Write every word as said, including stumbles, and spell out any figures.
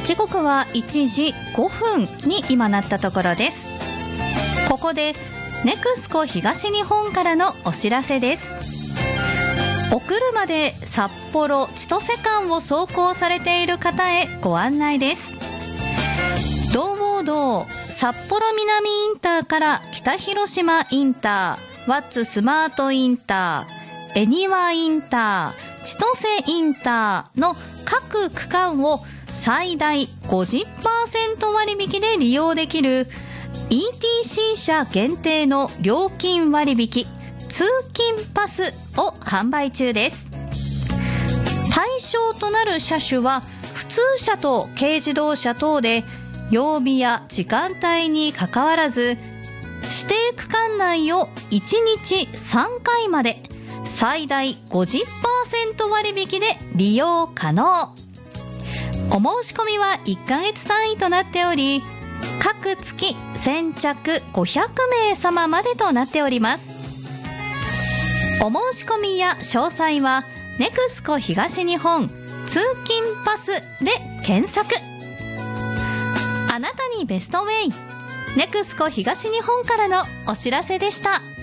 時刻はいちじごふんに今なったところです。ここでネクスコ東日本からのお知らせです。お車で札幌千歳間を走行されている方へご案内です。道央道札幌南インターから北広島インター、ワッツスマートインター、恵庭インター、千歳インターの各区間を最大 ごじゅっパーセント 割引で利用できる イーティーシー 車限定の料金割引通勤パスを販売中です。対象となる車種は普通車と軽自動車等で、曜日や時間帯にかかわらず指定区間内をいちにちさんかいまで最大 ごじゅっパーセント 割引で利用可能。お申し込みはいっかげつ単位となっており、各月先着ごひゃくめい様までとなっております。お申し込みや詳細はネクスコ東日本通勤パスで検索。あなたにベストウェイ、ネクスコ東日本からのお知らせでした。